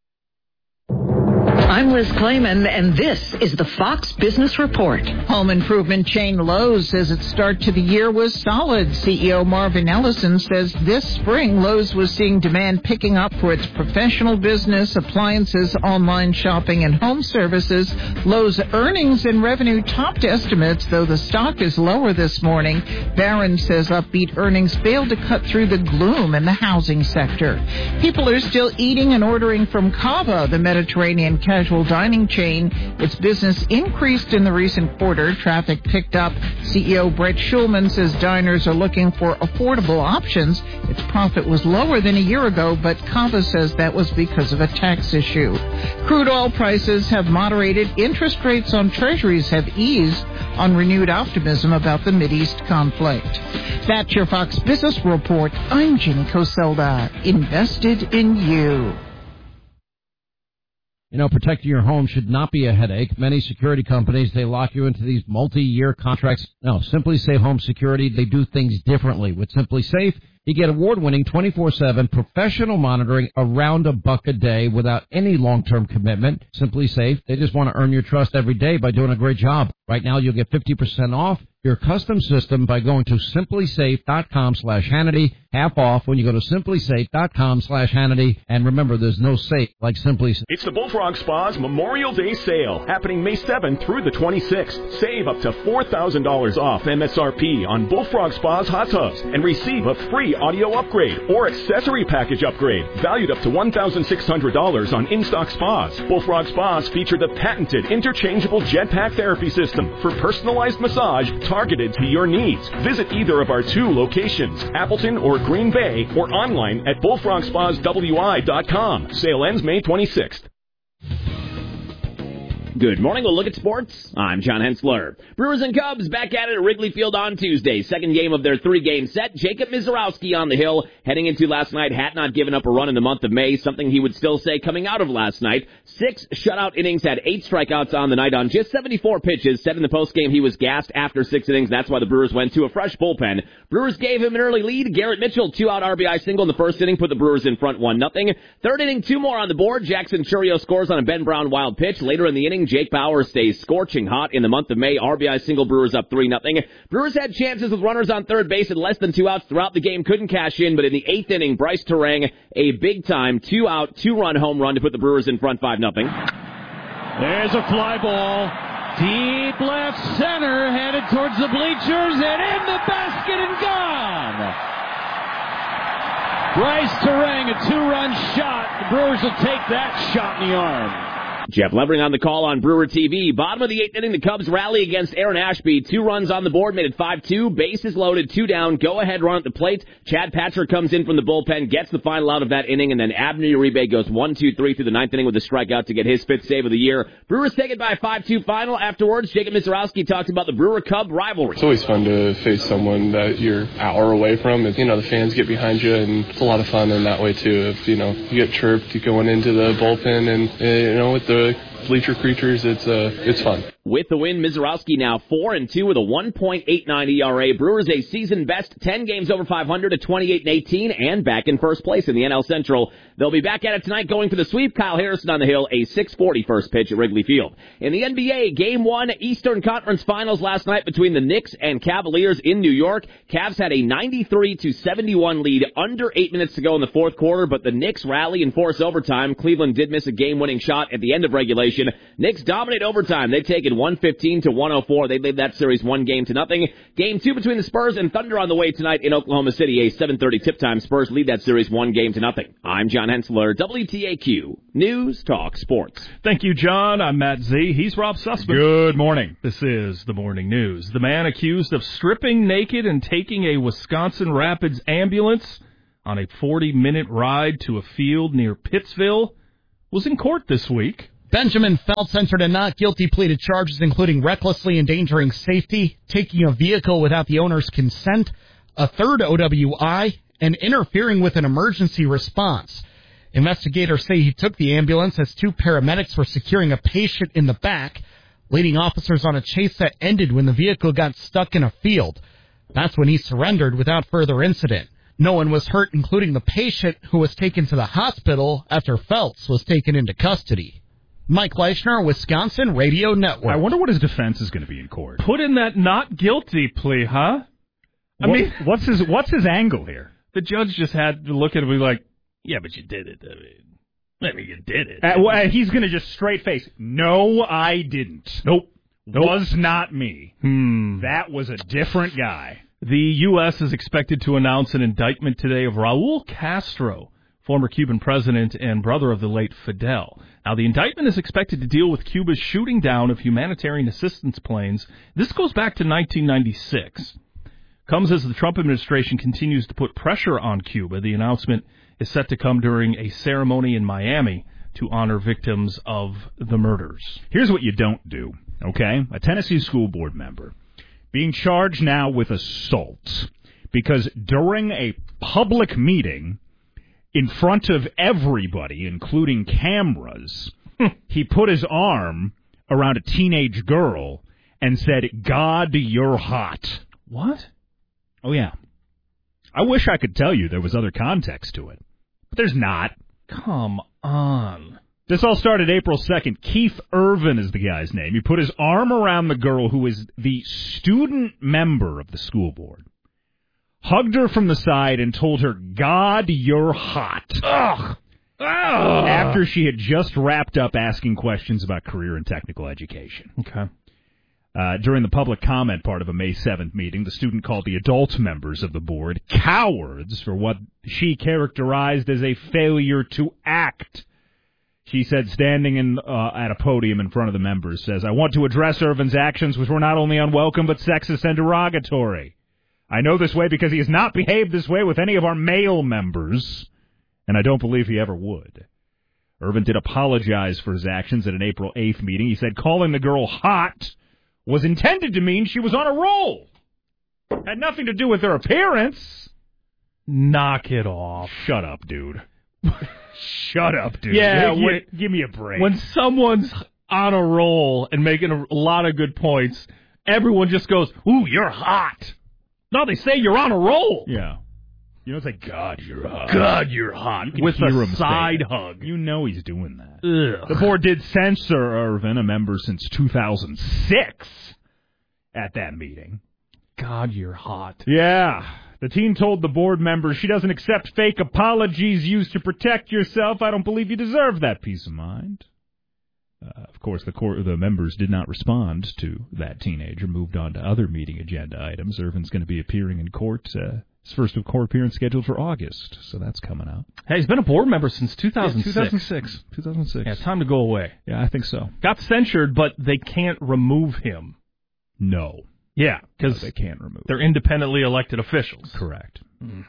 I'm Liz Clayman, and this is the Fox Business Report. Home improvement chain Lowe's says its start to the year was solid. C E O Marvin Ellison says this spring Lowe's was seeing demand picking up for its professional business, appliances, online shopping, and home services. Lowe's earnings and revenue topped estimates, though the stock is lower this morning. Barron says upbeat earnings failed to cut through the gloom in the housing sector. People are still eating and ordering from Cava, the Mediterranean casual dining chain. Its business increased in the recent quarter. Traffic picked up. C E O Brett Schulman says diners are looking for affordable options. Its profit was lower than a year ago, but Cava says that was because of a tax issue. Crude oil prices have moderated. Interest rates on treasuries have eased on renewed optimism about the Mideast conflict. That's your Fox Business Report. I'm Jenny Coselda. Invested in you. You know, protecting your home should not be a headache. Many security companies, they lock you into these multi-year contracts. No, Simply Safe Home Security, they do things differently. With Simply Safe, you get award-winning twenty-four seven professional monitoring around a buck a day without any long-term commitment. Simply Safe, they just want to earn your trust every day by doing a great job. Right now, you'll get fifty percent off your custom system by going to simplysafe.com slash Hannity. Half off when you go to simplysafe.com slash Hannity. And remember, there's no safe like Simply Safe. It's the Bullfrog Spa's Memorial Day sale happening May seventh through the twenty-sixth. Save up to four thousand dollars off M S R P on Bullfrog Spa's hot tubs and receive a free audio upgrade or accessory package upgrade valued up to one thousand six hundred dollars on in-stock spas. Bullfrog Spas feature the patented interchangeable jetpack therapy system for personalized massage targeted to your needs. Visit either of our two locations, Appleton or Green Bay, or online at bullfrog spas w i dot com. Sale ends May twenty-sixth. Good morning. We'll look at sports. I'm John Hensler. Brewers and Cubs back at it at Wrigley Field on Tuesday. Second game of their three-game set. Jacob Misiorowski on the hill. Heading into last night, had not given up a run in the month of May, something he would still say coming out of last night. Six shutout innings, had eight strikeouts on the night on just seventy-four pitches. Said in the postgame he was gassed after six innings. That's why the Brewers went to a fresh bullpen. Brewers gave him an early lead. Garrett Mitchell, two-out R B I single in the first inning, put the Brewers in front one nothing. Third inning, two more on the board. Jackson Churio scores on a Ben Brown wild pitch. Later in the inning, Jake Bauer stays scorching hot in the month of May. R B I single, Brewers up three nothing. Brewers had chances with runners on third base and less than two outs throughout the game. Couldn't cash in, but in the eighth inning, Bryce Terang, a big-time two-out, two-run home run to put the Brewers in front five nothing. There's a fly ball. Deep left center, headed towards the bleachers, and in the basket and gone. Bryce Terang, a two-run shot. The Brewers will take that shot in the arm. Jeff Levering on the call on Brewer T V. Bottom of the eighth inning, the Cubs rally against Aaron Ashby. Two runs on the board, made it five two. Bases loaded, two down. Go-ahead run at the plate. Chad Patrick comes in from the bullpen, gets the final out of that inning, and then Abner Uribe goes one two three through the ninth inning with a strikeout to get his fifth save of the year. Brewers take it by a five two final. Afterwards, Jacob Misiorowski talked about the Brewer-Cub rivalry. It's always fun to face someone that you're an hour away from. You know, the fans get behind you, and it's a lot of fun in that way, too. If, you know, you get chirped going into the bullpen, and, uh, you know, with the bleacher creatures, it's uh, it's fun. With the win, Misiorowski now four and two with a one point eight nine E R A. Brewers a season best ten games over five hundred at twenty-eight and eighteen, and back in first place in the N L Central. They'll be back at it tonight going for the sweep. Kyle Harrison on the hill, a six forty first pitch at Wrigley Field. In the N B A, Game one, Eastern Conference Finals last night between the Knicks and Cavaliers in New York. Cavs had a ninety-three to seventy-one lead under eight minutes to go in the fourth quarter, but the Knicks rally and force overtime. Cleveland did miss a game-winning shot at the end of regulation. situation. Knicks dominate overtime. They've taken one fifteen to one oh four. They lead that series one game to nothing. Game two between the Spurs and Thunder on the way tonight in Oklahoma City. A seven thirty tip time. Spurs lead that series one game to nothing. I'm John Hensler, W T A Q News Talk Sports. Thank you, John. I'm Matt Z. He's Rob Sussman. Good morning. This is the Morning News. The man accused of stripping naked and taking a Wisconsin Rapids ambulance on a forty-minute ride to a field near Pittsville was in court this week. Benjamin Feltz entered a not guilty plea to charges including recklessly endangering safety, taking a vehicle without the owner's consent, a third O W I, and interfering with an emergency response. Investigators say he took the ambulance as two paramedics were securing a patient in the back, leading officers on a chase that ended when the vehicle got stuck in a field. That's when he surrendered without further incident. No one was hurt, including the patient, who was taken to the hospital after Feltz was taken into custody. Mike Leischner, Wisconsin Radio Network. I wonder what his defense is going to be in court. Put in that not guilty plea, huh? I what, mean, what's his what's his angle here? The judge just had to look at him and be like, yeah, but you did it. I mean, I mean you did it. Uh, well, he's going to just straight face, no, I didn't. Nope. nope. Was not me. Hmm. That was a different guy. The U S is expected to announce an indictment today of Raul Castro, former Cuban president and brother of the late Fidel. Now, the indictment is expected to deal with Cuba's shooting down of humanitarian assistance planes. This goes back to nineteen ninety-six. Comes as the Trump administration continues to put pressure on Cuba. The announcement is set to come during a ceremony in Miami to honor victims of the murders. Here's what you don't do, okay? A Tennessee school board member being charged now with assault because during a public meeting in front of everybody, including cameras, he put his arm around a teenage girl and said, God, you're hot. What? Oh, yeah. I wish I could tell you there was other context to it, but there's not. Come on. This all started April second. Keith Irvin is the guy's name. He put his arm around the girl who is the student member of the school board, hugged her from the side, and told her, God, you're hot. Ugh. Ugh. After she had just wrapped up asking questions about career and technical education. Okay. Uh, during the public comment part of a May seventh meeting, the student called the adult members of the board cowards for what she characterized as a failure to act. She said, standing in uh, at a podium in front of the members, says, I want to address Irvin's actions, which were not only unwelcome but sexist and derogatory. I know this way because he has not behaved this way with any of our male members, and I don't believe he ever would. Irvin did apologize for his actions at an April eighth meeting. He said calling the girl hot was intended to mean she was on a roll. Had nothing to do with her appearance. Knock it off. Shut up, dude. Shut up, dude. Yeah, give, when, give me a break. When someone's on a roll and making a lot of good points, everyone just goes, ooh, you're hot. No, they say you're on a roll. Yeah. You know, it's like, God, you're hot. God, you're hot. You With a side hug. You know he's doing that. Ugh. The board did censor Irvin, a member since two thousand six, at that meeting. God, you're hot. Yeah. The team told the board members she doesn't accept fake apologies used to protect yourself. I don't believe you deserve that peace of mind. Uh, of course, the court, the members did not respond to that teenager, moved on to other meeting agenda items. Irvin's going to be appearing in court. Uh, his first of court appearance scheduled for August, so that's coming out. Hey, he's been a board member since two thousand six. Yeah, two thousand six. two thousand six. Yeah, time to go away. Yeah, I think so. Got censured, but they can't remove him. No. Yeah, because no, they can't remove. They're independently elected officials. Correct. Mm.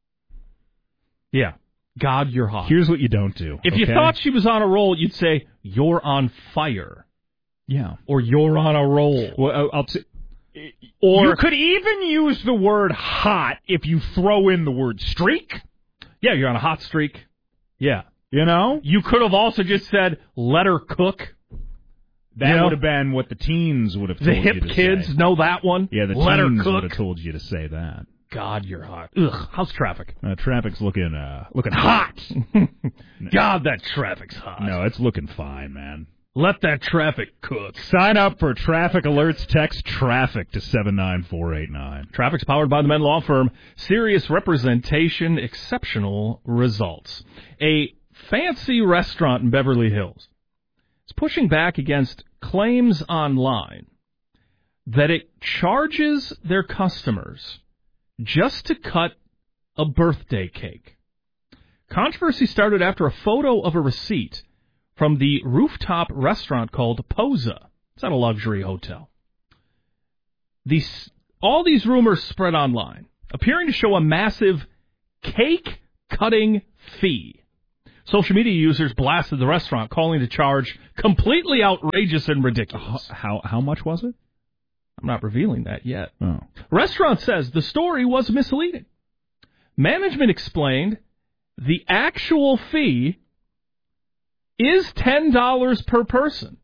Yeah. God, you're hot. Here's what you don't do. If okay? you thought she was on a roll, you'd say, you're on fire. Yeah. Or you're on a roll. Well, I'll t- or you could even use the word hot if you throw in the word streak. Yeah, you're on a hot streak. Yeah. You know? You could have also just said, let her cook. That you know? would have been what the teens would have told the you hip to kids say. know that one. Yeah, the let teens her cook. would have told you to say that. God, you're hot. Ugh, how's traffic? Uh, traffic's looking uh, looking hot. God, that traffic's hot. No, it's looking fine, man. Let that traffic cook. Sign up for Traffic Alerts. Text TRAFFIC to seven nine four eight nine. Traffic's powered by the Menn Law Firm. Serious representation, exceptional results. A fancy restaurant in Beverly Hills is pushing back against claims online that it charges their customers just to cut a birthday cake. Controversy started after a photo of a receipt from the rooftop restaurant called Posa. It's not a luxury hotel. These, all these rumors spread online, appearing to show a massive cake-cutting fee. Social media users blasted the restaurant, calling the charge completely outrageous and ridiculous. How how much was it? I'm not revealing that yet. Oh. Restaurant says the story was misleading. Management explained the actual fee is ten dollars per person.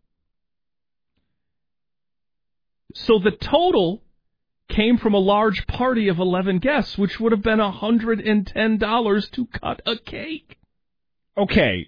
So the total came from a large party of eleven guests, which would have been one hundred ten dollars to cut a cake. Okay,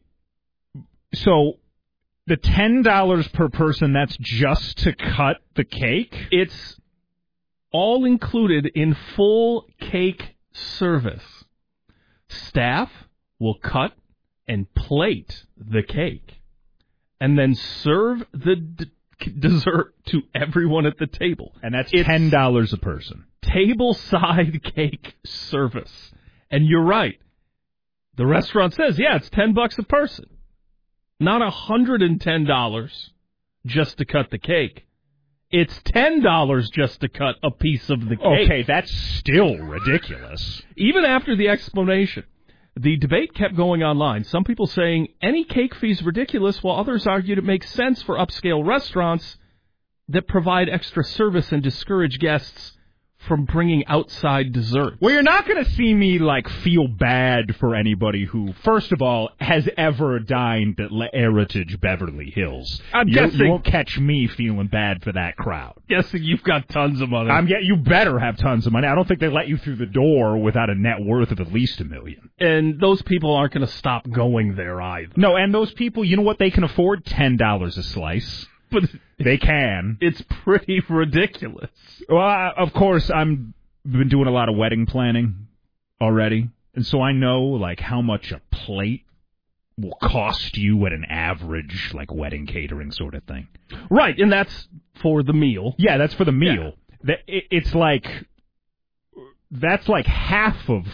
so the ten dollars per person, that's just to cut the cake? It's all included in full cake service. Staff will cut and plate the cake and then serve the d- dessert to everyone at the table. And that's it's ten dollars a person. Table-side cake service. And you're right. The restaurant says, yeah, it's ten bucks a person. Not one hundred ten dollars just to cut the cake. It's ten dollars just to cut a piece of the cake. Okay, that's still ridiculous. Even after the explanation, the debate kept going online. Some people saying any cake fee is ridiculous, while others argued it makes sense for upscale restaurants that provide extra service and discourage guests from bringing outside dessert. Well, you're not going to see me, like, feel bad for anybody who, first of all, has ever dined at La Heritage Beverly Hills. I'm you, guessing... You won't catch me feeling bad for that crowd. Guessing you've got tons of money. I'm get, You better have tons of money. I don't think they let you through the door without a net worth of at least a million. And those people aren't going to stop going there either. No, and those people, you know what they can afford? ten dollars a slice. But they can. It's pretty ridiculous. Well, I, of course, I'm been doing a lot of wedding planning already, and so I know like how much a plate will cost you at an average like wedding catering sort of thing. Right, and that's for the meal. Yeah, that's for the meal. Yeah. It's like that's like half of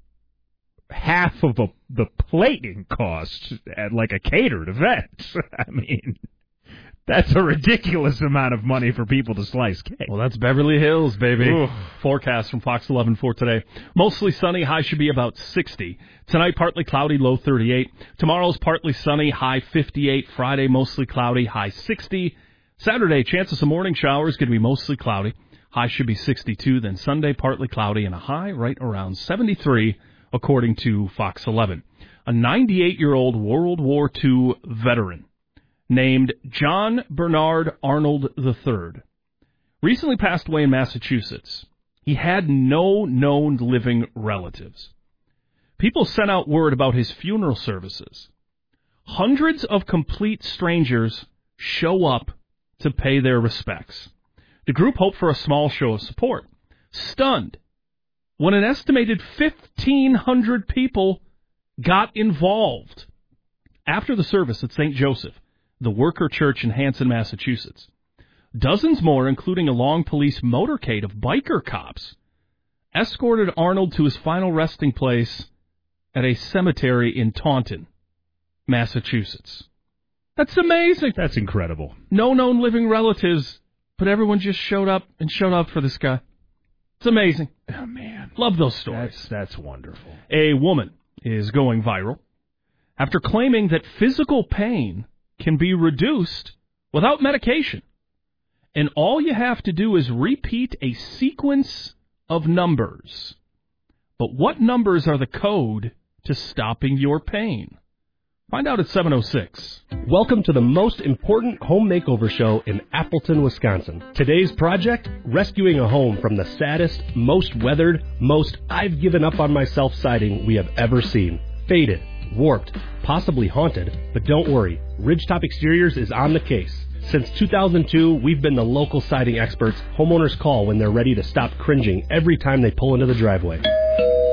half of a, the plating cost at like a catered event. I mean. That's a ridiculous amount of money for people to slice cake. Well, that's Beverly Hills, baby. Ooh. Forecast from Fox eleven for today. Mostly sunny, high should be about sixty. Tonight, partly cloudy, low thirty-eight. Tomorrow's partly sunny, high fifty-eight. Friday, mostly cloudy, high sixty. Saturday, chance of some morning showers, going to be mostly cloudy. High should be sixty-two. Then Sunday, partly cloudy and a high right around seventy-three, according to Fox eleven. A ninety-eight-year-old World War Two veteran named John Bernard Arnold the third, recently passed away in Massachusetts. He had no known living relatives. People sent out word about his funeral services. Hundreds of complete strangers show up to pay their respects. The group hoped for a small show of support. Stunned when an estimated fifteen hundred people got involved. After the service at Saint Joseph, the Worker Church in Hanson, Massachusetts, dozens more, including a long police motorcade of biker cops, escorted Arnold to his final resting place at a cemetery in Taunton, Massachusetts. That's amazing. That's incredible. No known living relatives, but everyone just showed up and showed up for this guy. It's amazing. Oh, man. Love those stories. That's, that's wonderful. A woman is going viral after claiming that physical pain can be reduced without medication. And all you have to do is repeat a sequence of numbers. But what numbers are the code to stopping your pain? Find out at seven oh six. Welcome to the most important home makeover show in Appleton, Wisconsin. Today's project, rescuing a home from the saddest, most weathered, most I've given up on myself siding we have ever seen. Faded, warped, possibly haunted, but don't worry, Ridgetop Exteriors is on the case. Since two thousand two, we've been the local siding experts homeowners call when they're ready to stop cringing every time they pull into the driveway.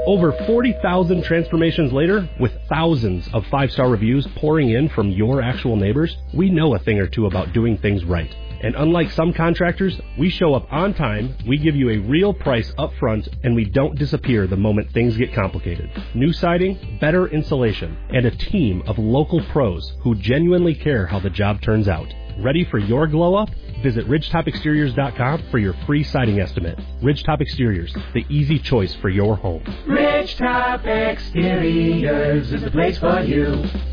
Over forty thousand transformations later, with thousands of five-star reviews pouring in from your actual neighbors, we know a thing or two about doing things right. And unlike some contractors, we show up on time, we give you a real price up front, and we don't disappear the moment things get complicated. New siding, better insulation, and a team of local pros who genuinely care how the job turns out. Ready for your glow-up? Visit ridgetop exteriors dot com for your free siding estimate. Ridgetop Exteriors, the easy choice for your home. Ridgetop Exteriors is the place for you.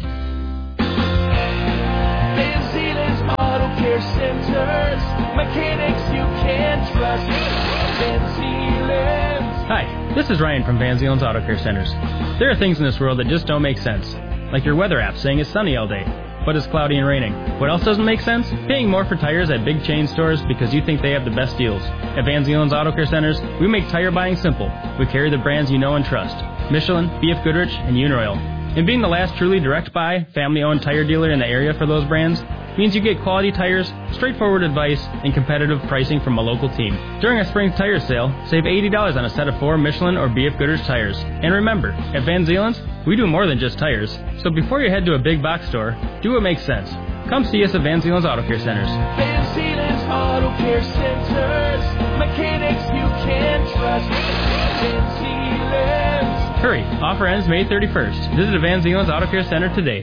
Van Zeeland's Auto Care Centers, mechanics you can trust. Van Zeeland's. Hi, this is Ryan from Van Zeeland's Auto Care Centers. There are things in this world that just don't make sense, like your weather app saying it's sunny all day, but it's cloudy and raining. What else doesn't make sense? Paying more for tires at big chain stores because you think they have the best deals. At Van Zeeland's Auto Care Centers, we make tire buying simple. We carry the brands you know and trust: Michelin, B F Goodrich, and Uniroyal. And being the last truly direct buy, family-owned tire dealer in the area for those brands means you get quality tires, straightforward advice, and competitive pricing from a local team. During our spring tire sale, save eighty dollars on a set of four Michelin or B F Goodrich tires. And remember, at Van Zeeland's, we do more than just tires. So before you head to a big box store, do what makes sense. Come see us at Van Zeeland's Auto Care Centers. Van Zeeland's Auto Care Centers, mechanics you can trust. Van Zeeland's. Hurry, offer ends May thirty-first. Visit a Van Zeeland's Auto Care Center today.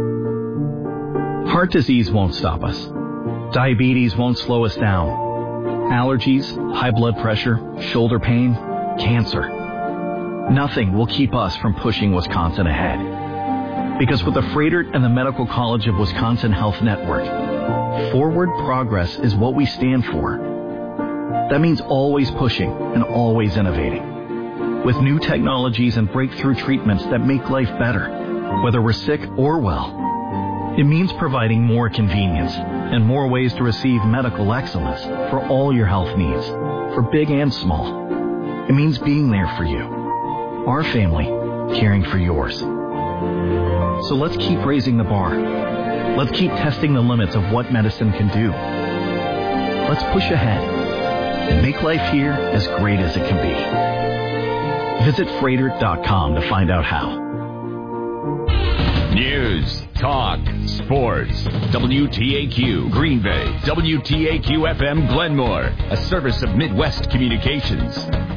Heart disease won't stop us. Diabetes won't slow us down. Allergies, high blood pressure, shoulder pain, cancer. Nothing will keep us from pushing Wisconsin ahead. Because with the Froedtert and the Medical College of Wisconsin Health Network, forward progress is what we stand for. That means always pushing and always innovating. With new technologies and breakthrough treatments that make life better, whether we're sick or well. It means providing more convenience and more ways to receive medical excellence for all your health needs, for big and small. It means being there for you, our family, caring for yours. So let's keep raising the bar. Let's keep testing the limits of what medicine can do. Let's push ahead and make life here as great as it can be. Visit Froedtert dot com to find out how. News, talk, sports. W T A Q Green Bay. W T A Q F M Glenmore. A service of Midwest Communications.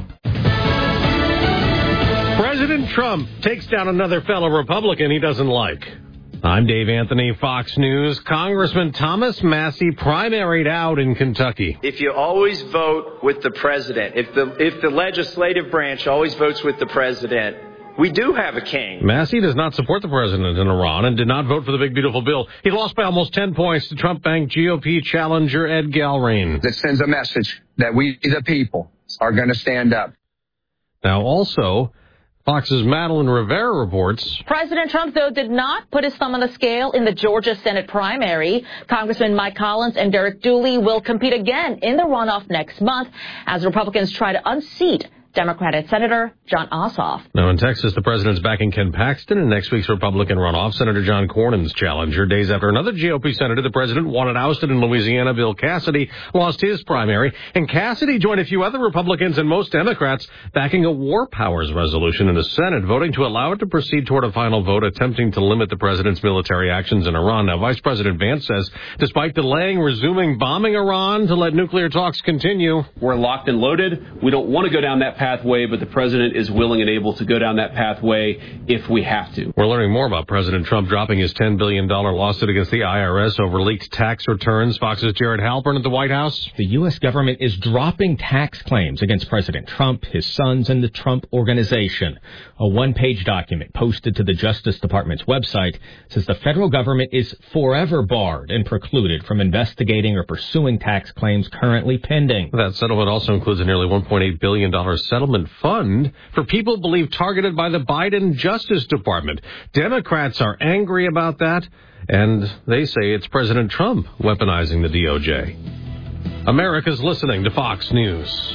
President Trump takes down another fellow Republican he doesn't like. I'm Dave Anthony, Fox News. Congressman Thomas Massie primaried out in Kentucky. If you always vote with the president, if the if the legislative branch always votes with the president, we do have a king. Massie does not support the president in Iran and did not vote for the big, beautiful bill. He lost by almost ten points to Trump-banked G O P challenger Ed Galrain. That sends a message that we, the people, are going to stand up. Now, also, Fox's Madeline Rivera reports. President Trump, though, did not put his thumb on the scale in the Georgia Senate primary. Congressman Mike Collins and Derek Dooley will compete again in the runoff next month as Republicans try to unseat Democratic Senator John Ossoff. Now in Texas, the president's backing Ken Paxton in next week's Republican runoff. Senator John Cornyn's challenger. Days after another G O P senator the president wanted ousted in Louisiana, Bill Cassidy, lost his primary. And Cassidy joined a few other Republicans and most Democrats backing a war powers resolution in the Senate, voting to allow it to proceed toward a final vote attempting to limit the president's military actions in Iran. Now, Vice President Vance says, despite delaying resuming bombing Iran to let nuclear talks continue. We're locked and loaded. We don't want to go down that pathway, but the president is willing and able to go down that pathway if we have to. We're learning more about President Trump dropping his ten billion dollars lawsuit against the I R S over leaked tax returns. Fox's Jared Halpern at the White House. The U S government is dropping tax claims against President Trump, his sons, and the Trump Organization. A one-page document posted to the Justice Department's website says the federal government is forever barred and precluded from investigating or pursuing tax claims currently pending. That settlement also includes a nearly one point eight billion dollars settlement fund for people believed targeted by the Biden Justice Department. Democrats are angry about that, and they say it's President Trump weaponizing the D O J. America's listening to Fox News.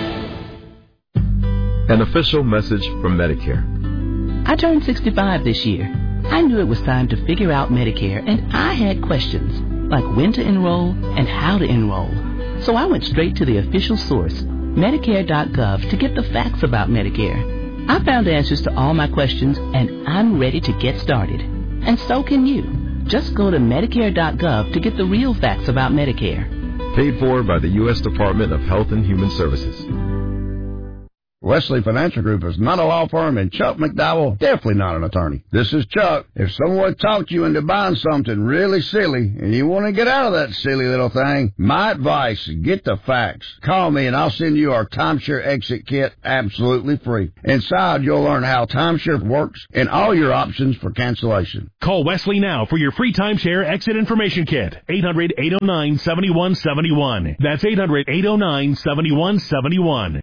An official message from Medicare. I turned sixty-five this year. I knew it was time to figure out Medicare, and I had questions, like when to enroll and how to enroll. So I went straight to the official source, Medicare dot gov, to get the facts about Medicare. I found answers to all my questions, and I'm ready to get started. And so can you. Just go to Medicare dot gov to get the real facts about Medicare. Paid for by the U S Department of Health and Human Services. Wesley Financial Group is not a law firm, and Chuck McDowell definitely not an attorney. This is Chuck. If someone talked you into buying something really silly and you want to get out of that silly little thing, my advice, get the facts. Call me and I'll send you our timeshare exit kit absolutely free. Inside, you'll learn how timeshare works and all your options for cancellation. Call Wesley now for your free timeshare exit information kit. eight hundred, eight oh nine, seven one seven one. That's eight hundred, eight oh nine, seven one seven one.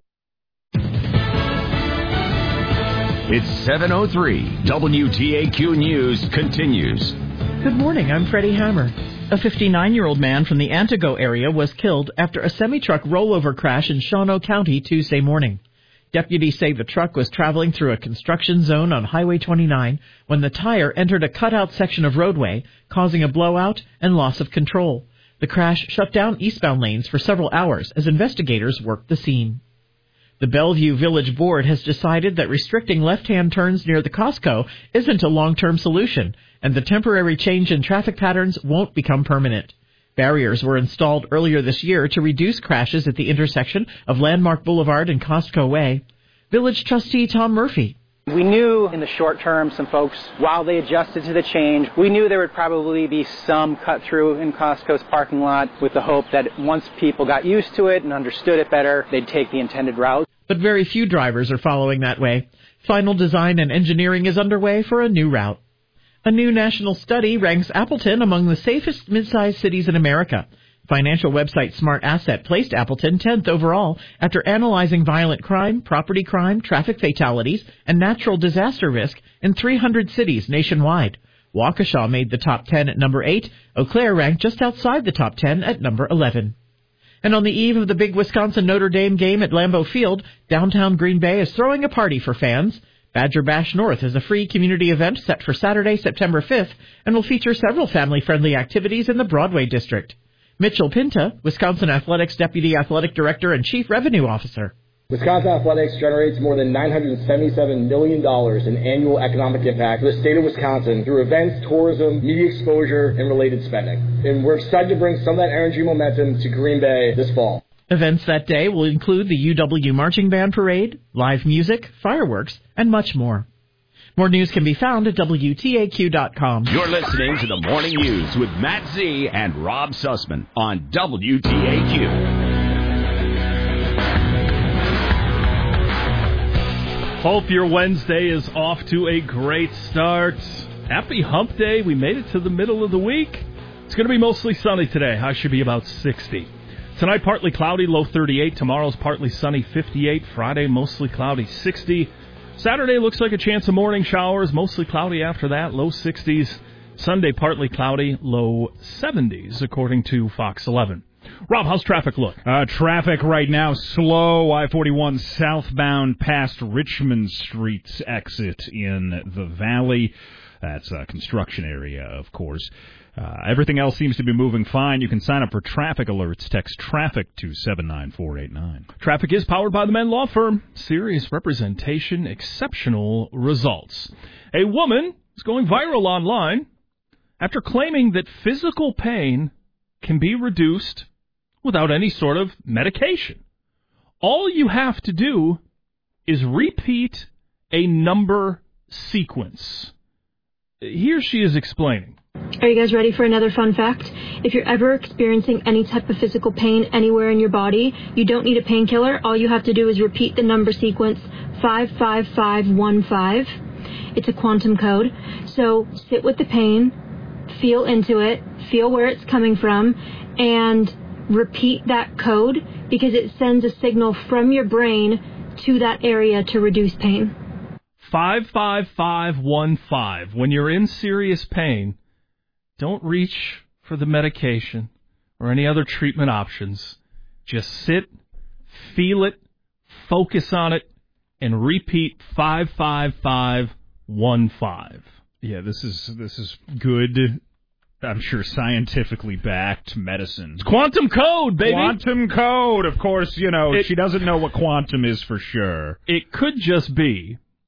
It's seven oh three. W T A Q News continues. Good morning. I'm Freddie Hammer. A fifty-nine-year-old man from the Antigo area was killed after a semi-truck rollover crash in Shawano County Tuesday morning. Deputies say the truck was traveling through a construction zone on Highway twenty-nine when the tire entered a cutout section of roadway, causing a blowout and loss of control. The crash shut down eastbound lanes for several hours as investigators worked the scene. The Bellevue Village Board has decided that restricting left-hand turns near the Costco isn't a long-term solution, and the temporary change in traffic patterns won't become permanent. Barriers were installed earlier this year to reduce crashes at the intersection of Landmark Boulevard and Costco Way. Village trustee Tom Murphy. We knew in the short term some folks, while they adjusted to the change, we knew there would probably be some cut through in Costco's parking lot with the hope that once people got used to it and understood it better, they'd take the intended route. But very few drivers are following that way. Final design and engineering is underway for a new route. A new national study ranks Appleton among the safest mid-sized cities in America. Financial website Smart Asset placed Appleton tenth overall after analyzing violent crime, property crime, traffic fatalities, and natural disaster risk in three hundred cities nationwide. Waukesha made the top ten at number eight. Eau Claire ranked just outside the top ten at number eleven. And on the eve of the big Wisconsin-Notre Dame game at Lambeau Field, downtown Green Bay is throwing a party for fans. Badger Bash North is a free community event set for Saturday, September fifth, and will feature several family-friendly activities in the Broadway district. Mitchell Pinta, Wisconsin Athletics Deputy Athletic Director and Chief Revenue Officer. Wisconsin Athletics generates more than nine hundred seventy-seven million dollars in annual economic impact for the state of Wisconsin through events, tourism, media exposure, and related spending. And we're excited to bring some of that energy momentum to Green Bay this fall. Events that day will include the U W Marching Band Parade, live music, fireworks, and much more. More news can be found at W T A Q dot com. You're listening to the Morning News with Matt Z and Rob Sussman on W T A Q. Hope your Wednesday is off to a great start. Happy hump day. We made it to the middle of the week. It's going to be mostly sunny today. High should be about sixty. Tonight, partly cloudy, low thirty-eight. Tomorrow's partly sunny, fifty-eight. Friday, mostly cloudy, sixty. Saturday looks like a chance of morning showers, mostly cloudy after that, low sixties. Sunday, partly cloudy, low seventies, according to Fox eleven. Rob, how's traffic look? Uh, traffic right now, slow. I forty-one southbound past Richmond Street's exit in the Valley. That's a construction area, of course. Uh, everything else seems to be moving fine. You can sign up for traffic alerts. Text traffic to seven nine four eight nine. Traffic is powered by the Menn Law Firm. Serious representation, exceptional results. A woman is going viral online after claiming that physical pain can be reduced without any sort of medication. All you have to do is repeat a number sequence. Here she is explaining. Are you guys ready for another fun fact? If you're ever experiencing any type of physical pain anywhere in your body, you don't need a painkiller. All you have to do is repeat the number sequence five five five one five. It's a quantum code. So sit with the pain, feel into it, feel where it's coming from, and repeat that code because it sends a signal from your brain to that area to reduce pain. five five five one five. When you're in serious pain, don't reach for the medication or any other treatment options. Just sit, feel it, focus on it, and repeat five five five one five. Yeah, this is this is good, I'm sure, scientifically backed medicine. It's quantum code, baby. Quantum code. Of course, you know, it, she doesn't know what quantum is for sure. It could just be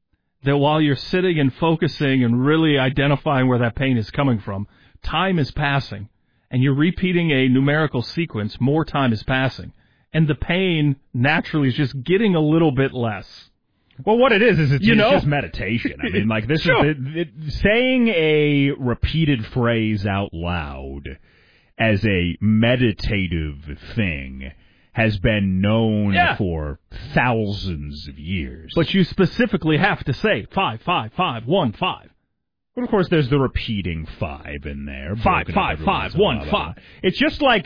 that while you're sitting and focusing and really identifying where that pain is coming from, time is passing, and you're repeating a numerical sequence, more time is passing, and the pain naturally is just getting a little bit less. Well, what it is is it's, you it's know? just meditation. I mean, like this Sure. is it, it, saying a repeated phrase out loud as a meditative thing has been known Yeah. for thousands of years. But you specifically have to say five, five, five, one, five. But of course, there's the repeating five in there. Five, broken up five, every five, once in a one, while. five. It's just like